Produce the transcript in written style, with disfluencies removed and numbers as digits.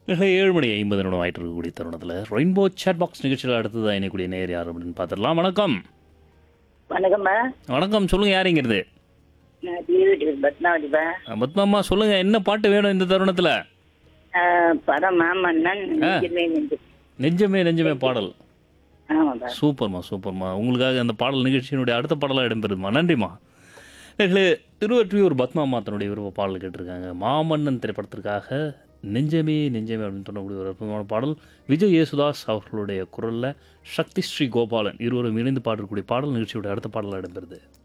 7 மணி 50 நிமிடம் ஆயிட்டு இருக்கக்கூடிய தருணத்தில் ரெயின்போ சேட் பாக்ஸ் நிகழ்ச்சியில் அடுத்ததாக இணையக்கூடிய நேர் யார் அப்படின்னு பார்த்துடலாம். வணக்கம். வணக்கம்மா. வணக்கம், சொல்லுங்கள், யாருங்கிறது? நான் வீட்டு பத்மாவதிப்பா. பத்மாம்மா, சொல்லுங்கள், என்ன பாட்டு வேணும் இந்த தருணத்தில்? படம் மாமன்னன் நெஞ்சமே நெஞ்சு. நெஞ்சமே நெஞ்சமே பாடல். ஆமாப்பா. சூப்பர்மா சூப்பர்மா, உங்களுக்காக அந்த பாடல் நிகழ்ச்சியினுடைய அடுத்த பாடலாக இடம்பெறுதுமா. நன்றிம்மா. நேர்களே, திருவொற்றியூர் பத்மாம்மா தன்னுடைய விருப்ப பாடல் கேட்டிருக்காங்க. மாமன்னன் திரைப்படத்திற்காக நெஞ்சமே நெஞ்சமே அப்படின்னு சொல்லக்கூடிய ஒரு அற்புதமான பாடல். விஜய் யேசுதாஸ் அவர்களுடைய குரலில் சக்தி ஸ்ரீ கோபாலன் இருவரும் இணைந்து பாடக்கூடிய பாடல் நிகழ்ச்சியோட அடுத்த பாடலாக இடம்பெறுது.